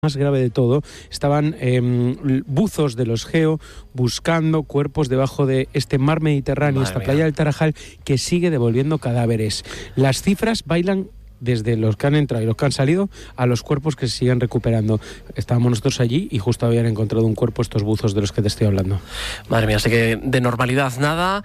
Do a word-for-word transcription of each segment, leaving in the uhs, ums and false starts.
Más grave de todo, estaban eh, buzos de los Geo buscando cuerpos debajo de este mar Mediterráneo, Madre esta mía. playa del Tarajal, que sigue devolviendo cadáveres. Las cifras bailan desde los que han entrado y los que han salido a los cuerpos que se siguen recuperando. Estábamos nosotros allí y justo habían encontrado un cuerpo estos buzos de los que te estoy hablando. Madre mía, así que de normalidad nada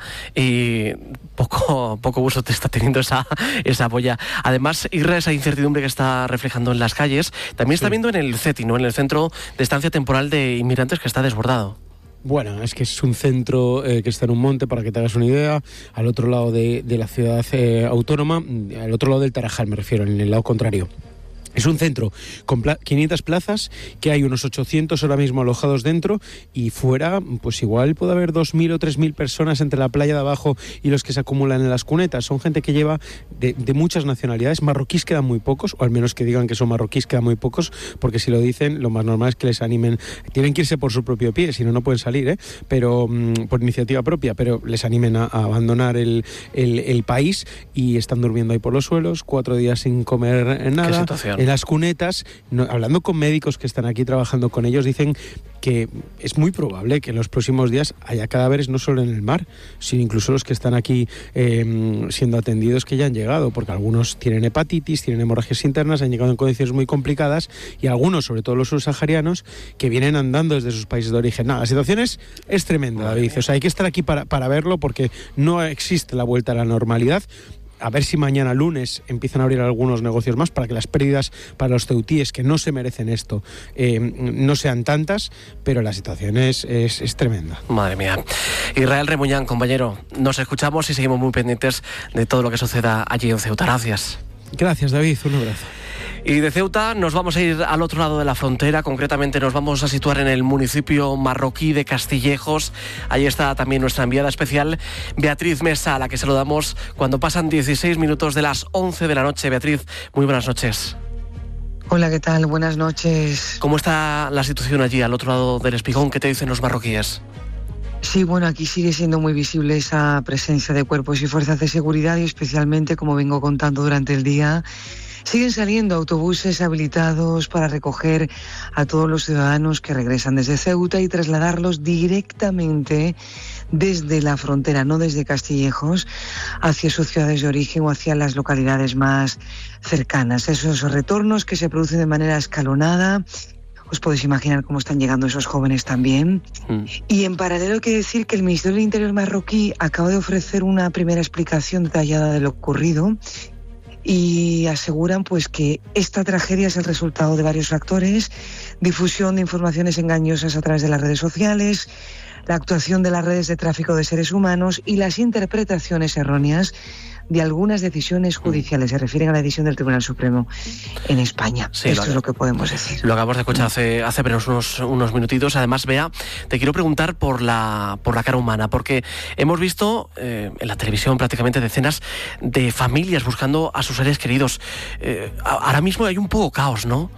y poco, poco uso te está teniendo esa, esa boya. Además, Irra, esa incertidumbre que está reflejando en las calles, también está Sí. viendo en el CETI, ¿no? En el Centro de Estancia Temporal de Inmigrantes, que está desbordado. Bueno, es que es un centro eh, que está en un monte, para que te hagas una idea, al otro lado de, de la ciudad eh, autónoma, al otro lado del Tarajal me refiero, en el lado contrario. Es un centro con pla- quinientas plazas, que hay unos ochocientos ahora mismo alojados dentro, y fuera, pues igual puede haber dos mil o tres mil personas entre la playa de abajo y los que se acumulan en las cunetas. Son gente que lleva de, de muchas nacionalidades. Marroquíes quedan muy pocos, o al menos que digan que son marroquíes quedan muy pocos, porque si lo dicen, lo más normal es que les animen. Tienen que irse por su propio pie, si no, no pueden salir, ¿eh? Pero mmm, por iniciativa propia, pero les animen a, a abandonar el, el, el país, y están durmiendo ahí por los suelos, cuatro días sin comer nada. ¿Qué situación? En las cunetas, no, hablando con médicos que están aquí trabajando con ellos, dicen que es muy probable que en los próximos días haya cadáveres no solo en el mar, sino incluso los que están aquí eh, siendo atendidos, que ya han llegado, porque algunos tienen hepatitis, tienen hemorragias internas, han llegado en condiciones muy complicadas, y algunos, sobre todo los subsaharianos, que vienen andando desde sus países de origen. Nada, la situación es, es tremenda, David. O sea, hay que estar aquí para, para verlo, porque no existe la vuelta a la normalidad. A ver si mañana lunes empiezan a abrir algunos negocios más para que las pérdidas para los ceutíes, que no se merecen esto, eh, no sean tantas, pero la situación es, es, es tremenda. Madre mía. Israel Remuñán, compañero, nos escuchamos y seguimos muy pendientes de todo lo que suceda allí en Ceuta. Gracias. Gracias, David. Un abrazo. Y de Ceuta nos vamos a ir al otro lado de la frontera, concretamente nos vamos a situar en el municipio marroquí de Castillejos. Ahí está también nuestra enviada especial, Beatriz Mesa, a la que saludamos cuando pasan dieciséis minutos de las once de la noche. Beatriz, muy buenas noches. Hola, ¿qué tal? Buenas noches. ¿Cómo está la situación allí, al otro lado del espigón? ¿Qué te dicen los marroquíes? Sí, bueno, aquí sigue siendo muy visible esa presencia de cuerpos y fuerzas de seguridad, y especialmente, como vengo contando durante el día, siguen saliendo autobuses habilitados para recoger a todos los ciudadanos que regresan desde Ceuta y trasladarlos directamente desde la frontera, no desde Castillejos, hacia sus ciudades de origen o hacia las localidades más cercanas. Esos retornos que se producen de manera escalonada. Os podéis imaginar cómo están llegando esos jóvenes también. Mm. Y en paralelo hay que decir que el Ministerio del Interior marroquí acaba de ofrecer una primera explicación detallada de lo ocurrido, y aseguran pues que esta tragedia es el resultado de varios factores: difusión de informaciones engañosas a través de las redes sociales, la actuación de las redes de tráfico de seres humanos y las interpretaciones erróneas de algunas decisiones judiciales. Se refieren a la decisión del Tribunal Supremo en España. Sí, Esto lo, es lo que podemos decir. Lo acabamos de escuchar hace, hace apenas unos, unos minutitos. Además, Bea, te quiero preguntar por la, por la cara humana, porque hemos visto eh, en la televisión prácticamente decenas de familias buscando a sus seres queridos. Eh, ahora mismo hay un poco caos, ¿no?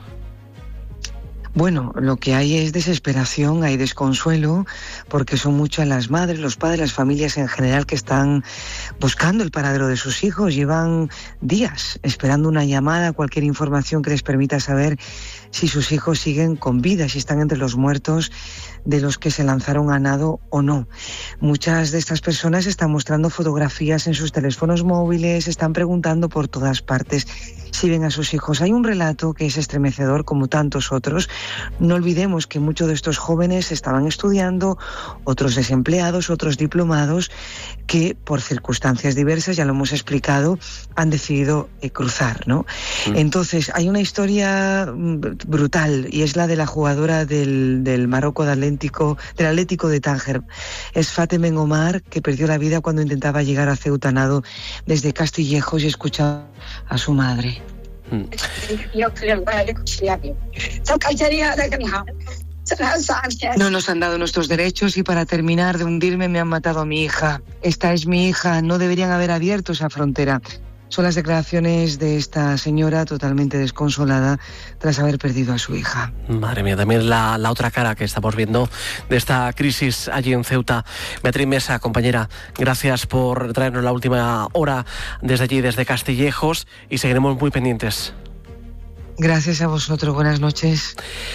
Bueno, lo que hay es desesperación, hay desconsuelo, porque son muchas las madres, los padres, las familias en general que están buscando el paradero de sus hijos. Llevan días esperando una llamada, cualquier información que les permita saber si sus hijos siguen con vida, si están entre los muertos de los que se lanzaron a nado o no. Muchas de estas personas están mostrando fotografías en sus teléfonos móviles, están preguntando por todas partes si ven a sus hijos. Hay un relato que es estremecedor, como tantos otros. No olvidemos que muchos de estos jóvenes estaban estudiando, otros desempleados, otros diplomados, que por circunstancias diversas, ya lo hemos explicado, han decidido eh, cruzar, ¿no? Mm. Entonces, hay una historia brutal, y es la de la jugadora del, del Marocco de Atlético, del Atlético de Tánger. Es Fateme Omar, que perdió la vida cuando intentaba llegar a Ceuta nado desde Castillejos y escuchaba a su madre. Mm. No nos han dado nuestros derechos, y para terminar de hundirme me han matado a mi hija. Esta es mi hija, no deberían haber abierto esa frontera. Son las declaraciones de esta señora totalmente desconsolada tras haber perdido a su hija. Madre mía, también la, la otra cara que estamos viendo de esta crisis allí en Ceuta. Beatriz Mesa, compañera, gracias por traernos la última hora desde allí, desde Castillejos, y seguiremos muy pendientes. Gracias a vosotros, buenas noches.